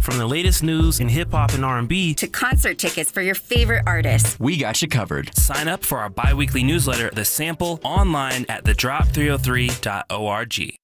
From the latest news in hip-hop and R&B to concert tickets for your favorite artists. We got you covered. Sign up for our bi-weekly newsletter, The Sample, online at thedrop303.org.